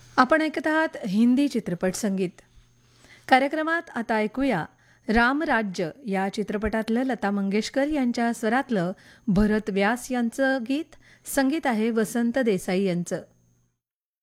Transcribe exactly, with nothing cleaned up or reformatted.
आपण ऐकत आहात हिंदी चित्रपट संगीत. कार्यक्रमात आता ऐकूया रामराज्य या चित्रपटातलं लता मंगेशकर यांच्या स्वरातलं भरत व्यास यांचं गीत. संगीत आहे वसंत देसाई यांचं.